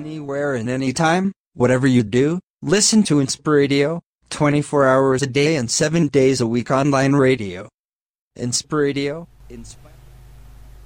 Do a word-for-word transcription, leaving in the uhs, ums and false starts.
anywhere and anytime, whatever you do, listen to Inspiradio, twenty-four hours a day and seven days a week online radio. Inspiradio, Inspiradio.